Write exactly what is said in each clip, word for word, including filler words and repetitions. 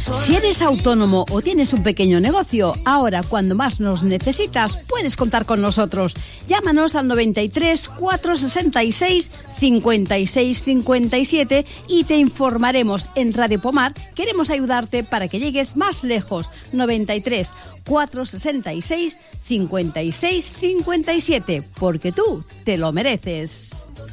Si eres autónomo o tienes un pequeño negocio, ahora cuando más nos necesitas, puedes contar con nosotros. Llámanos al noventa y tres, cuatrocientos sesenta y seis, cincuenta y seis cincuenta y siete y te informaremos. En Radio Pomar queremos ayudarte para que llegues más lejos. noventa y tres, cuatrocientos sesenta y seis, cincuenta y seis cincuenta y siete, porque tú te lo mereces.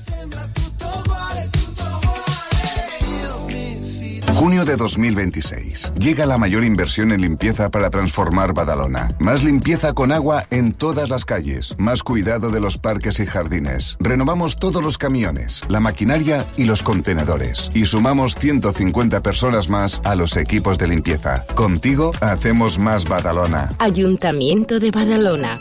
Junio de dos mil veintiséis. Llega la mayor inversión en limpieza para transformar Badalona. Más limpieza con agua en todas las calles. Más cuidado de los parques y jardines. Renovamos todos los camiones, la maquinaria y los contenedores. Y sumamos ciento cincuenta personas más a los equipos de limpieza. Contigo hacemos más Badalona. Ayuntamiento de Badalona.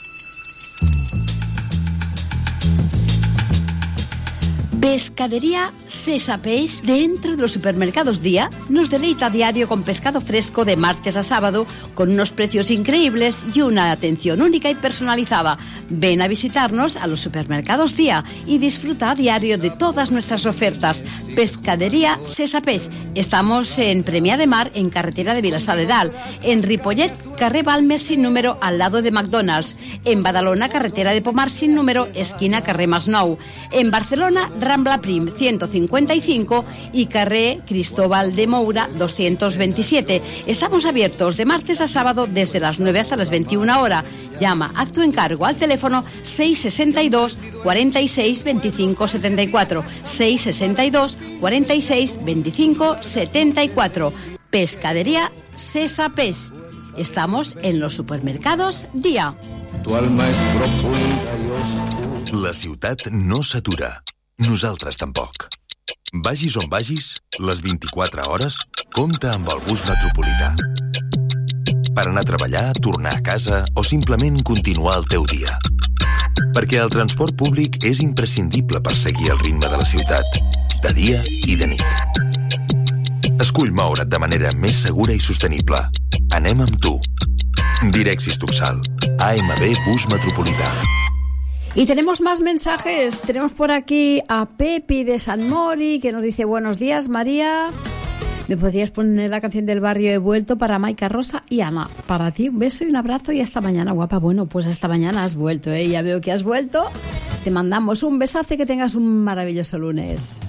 Pescadería Sesa Peix, dentro de los supermercados Día, nos deleita a diario con pescado fresco de martes a sábado, con unos precios increíbles y una atención única y personalizada. Ven a visitarnos a los supermercados Día y disfruta a diario de todas nuestras ofertas. Pescadería Sesa Peix. Estamos en Premià de Mar, en carretera de Vilassar de Dalt, en Ripollet, carrer Balmes sin número, al lado de McDonald's, en Badalona, carretera de Pomar sin número, esquina carrer Masnou, en Barcelona, Rambla Prim ciento cincuenta y cinco y carrer Cristóbal de Moura doscientos veintisiete. Estamos abiertos de martes a sábado desde las nueve hasta las veintiuna horas. Llama, haz tu encargo al teléfono seis sesenta y dos, cuarenta y seis, veinticinco setenta y cuatro, seis sesenta y dos, cuarenta y seis, veinticinco setenta y cuatro. Pescadería Sesa Peix. Estamos en los supermercados Día. Tu alma és profunda i oscura. La ciutat no s'atura. Nosaltres tampoc. Vagis on vagis, les vint-i-quatre hores, compta amb el bus metropolità. Per anar a treballar, tornar a casa o simplement continuar el teu dia. Perquè el transport públic és imprescindible per seguir el ritme de la ciutat, de dia i de nit. Escull moure't de manera més segura i sostenible. Anem amb tu. Direxis Tuxal. A M B Bus Metropolità. Y tenemos más mensajes. Tenemos por aquí a Pepi de San Mori, que nos dice: buenos días, María. ¿Me podrías poner la canción del barrio He vuelto para Maika, Rosa y Ana? Para ti, un beso y un abrazo y hasta mañana, guapa. Bueno, pues hasta mañana has vuelto, ¿eh? Ya veo que has vuelto. Te mandamos un besazo y que tengas un maravilloso lunes.